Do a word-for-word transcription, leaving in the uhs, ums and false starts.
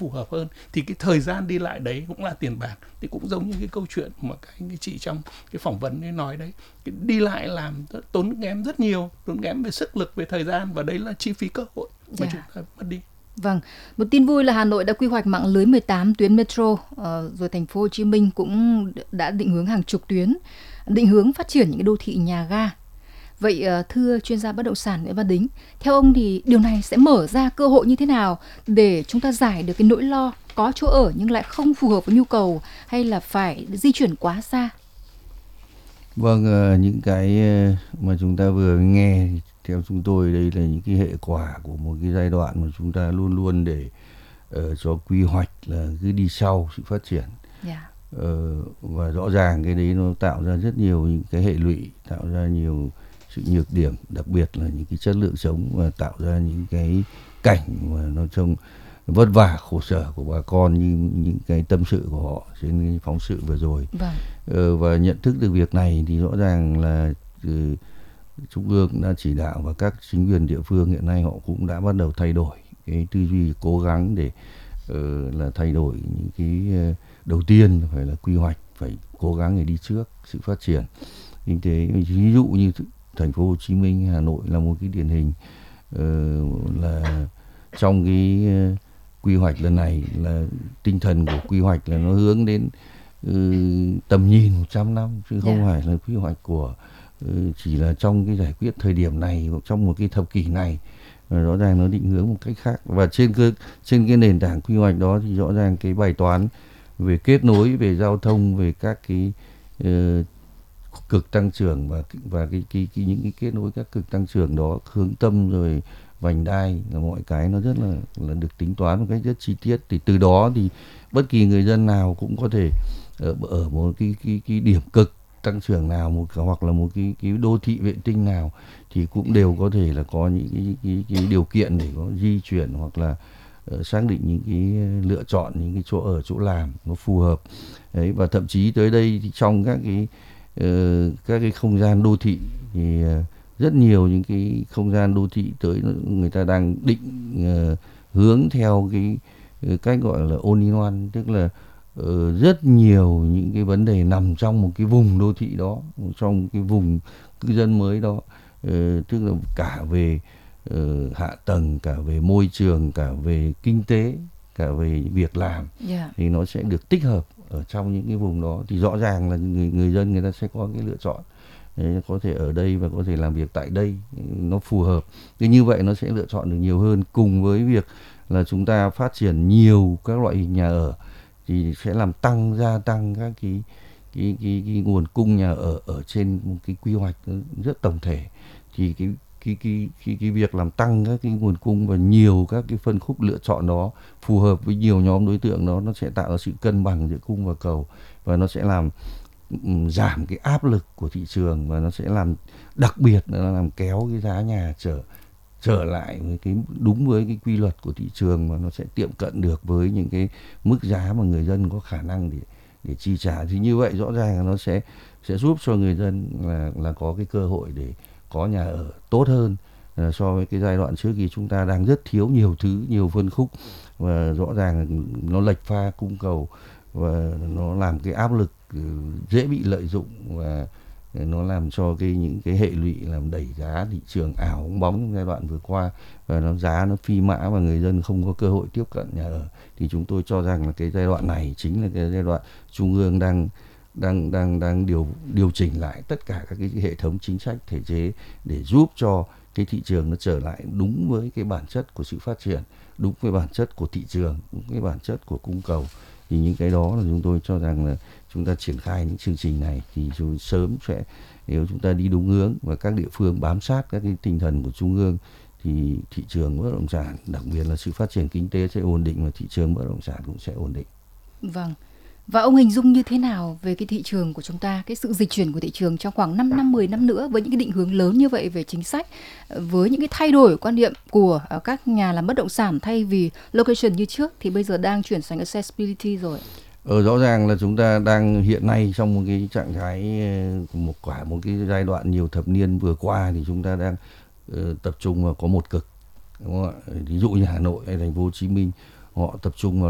phù hợp hơn. Thì cái thời gian đi lại đấy cũng là tiền bạc. Thì cũng giống như cái câu chuyện mà các anh chị trong cái phỏng vấn ấy nói đấy, cái đi lại làm tốn kém rất nhiều, tốn kém về sức lực, về thời gian, và đấy là chi phí cơ hội mà Yeah. chúng ta mất đi. Vâng, một tin vui là Hà Nội đã quy hoạch mạng lưới mười tám tuyến metro, uh, rồi thành phố Hồ Chí Minh cũng đã định hướng hàng chục tuyến, định hướng phát triển những cái đô thị nhà ga. Vậy uh, thưa chuyên gia bất động sản Nguyễn Văn Đính, theo ông thì điều này sẽ mở ra cơ hội như thế nào để chúng ta giải được cái nỗi lo có chỗ ở nhưng lại không phù hợp với nhu cầu, hay là phải di chuyển quá xa? Vâng, uh, những cái mà chúng ta vừa nghe, theo chúng tôi đây là những cái hệ quả của một cái giai đoạn mà chúng ta luôn luôn để uh, cho quy hoạch là cứ đi sau sự phát triển. Yeah. uh, và rõ ràng cái đấy nó tạo ra rất nhiều những cái hệ lụy, tạo ra nhiều sự nhược điểm, đặc biệt là những cái chất lượng sống, và tạo ra những cái cảnh mà nó trông vất vả khổ sở của bà con, như những cái tâm sự của họ trên cái phóng sự vừa rồi. Vâng. uh, và nhận thức được việc này thì rõ ràng là uh, Trung ương đã chỉ đạo, và các chính quyền địa phương hiện nay họ cũng đã bắt đầu thay đổi cái tư duy, cố gắng để uh, là thay đổi những cái uh, đầu tiên phải là quy hoạch, phải cố gắng để đi trước sự phát triển kinh tế. Ví dụ như thành phố Hồ Chí Minh, Hà Nội là một cái điển hình, uh, là trong cái uh, quy hoạch lần này là tinh thần của quy hoạch là nó hướng đến uh, tầm nhìn một trăm năm, chứ không Yeah. phải là quy hoạch của chỉ là trong cái giải quyết thời điểm này, trong một cái thập kỷ này. Rõ ràng nó định hướng một cách khác, và trên cơ trên cái nền tảng quy hoạch đó thì rõ ràng cái bài toán về kết nối, về giao thông, về các cái uh, cực tăng trưởng và và cái, cái, cái những cái kết nối các cực tăng trưởng đó, hướng tâm rồi vành đai, là mọi cái nó rất là là được tính toán một cách rất chi tiết. Thì từ đó thì bất kỳ người dân nào cũng có thể ở, ở một cái cái cái điểm cực tăng trưởng nào, một hoặc là một cái cái đô thị vệ tinh nào, thì cũng đều có thể là có những cái cái, cái điều kiện để có di chuyển, hoặc là uh, xác định những cái lựa chọn những cái chỗ ở, chỗ làm nó phù hợp đấy. Và thậm chí tới đây thì trong các cái uh, các cái không gian đô thị thì uh, rất nhiều những cái không gian đô thị tới người ta đang định uh, hướng theo cái uh, cách gọi là all in one, tức là uh, rất nhiều những cái vấn đề nằm trong một cái vùng đô thị đó, trong cái vùng cư dân mới đó, uh, tức là cả về uh, hạ tầng, cả về môi trường, cả về kinh tế, cả về việc làm. Yeah. Thì nó sẽ được tích hợp ở trong những cái vùng đó, thì rõ ràng là người, người dân người ta sẽ có cái lựa chọn. Đấy, có thể ở đây và có thể làm việc tại đây, nó phù hợp. Thì như vậy nó sẽ lựa chọn được nhiều hơn, cùng với việc là chúng ta phát triển nhiều các loại hình nhà ở thì sẽ làm tăng gia tăng các cái cái cái, cái nguồn cung nhà ở ở trên một cái quy hoạch rất tổng thể. Thì cái cái cái cái cái việc làm tăng các cái nguồn cung và nhiều các cái phân khúc lựa chọn đó phù hợp với nhiều nhóm đối tượng đó, nó sẽ tạo ra sự cân bằng giữa cung và cầu, và nó sẽ làm giảm cái áp lực của thị trường, và nó sẽ làm, đặc biệt là làm kéo cái giá nhà trở trở lại với cái đúng với cái quy luật của thị trường, mà nó sẽ tiệm cận được với những cái mức giá mà người dân có khả năng để để chi trả. Thì như vậy rõ ràng là nó sẽ sẽ giúp cho người dân là là có cái cơ hội để có nhà ở tốt hơn uh, so với cái giai đoạn trước, khi chúng ta đang rất thiếu nhiều thứ, nhiều phân khúc, và rõ ràng nó lệch pha cung cầu, và nó làm cái áp lực dễ bị lợi dụng, và nó làm cho cái những cái hệ lụy làm đẩy giá thị trường ảo bong bóng trong giai đoạn vừa qua, và nó giá nó phi mã và người dân không có cơ hội tiếp cận nhà ở. Thì chúng tôi cho rằng là cái giai đoạn này chính là cái giai đoạn Trung ương đang đang đang đang điều điều chỉnh lại tất cả các cái hệ thống chính sách thể chế để giúp cho cái thị trường nó trở lại đúng với cái bản chất của sự phát triển, đúng với bản chất của thị trường, đúng với bản chất của cung cầu. Thì những cái đó là chúng tôi cho rằng là chúng ta triển khai những chương trình này thì chúng sớm sẽ, nếu chúng ta đi đúng hướng và các địa phương bám sát các cái tinh thần của Trung ương, thì thị trường bất động sản, đặc biệt là sự phát triển kinh tế sẽ ổn định, và thị trường bất động sản cũng sẽ ổn định. Vâng. Và ông hình dung như thế nào về cái thị trường của chúng ta, cái sự dịch chuyển của thị trường trong khoảng năm năm, mười năm nữa, với những cái định hướng lớn như vậy về chính sách, với những cái thay đổi quan niệm của các nhà làm bất động sản, thay vì location như trước thì bây giờ đang chuyển sang accessibility rồi? Ờ, rõ ràng là chúng ta đang hiện nay trong một cái trạng thái, một quả một cái giai đoạn nhiều thập niên vừa qua, thì chúng ta đang uh, tập trung vào có một cực, đúng không ạ? Ví dụ như Hà Nội hay thành phố Hồ Chí Minh, họ tập trung vào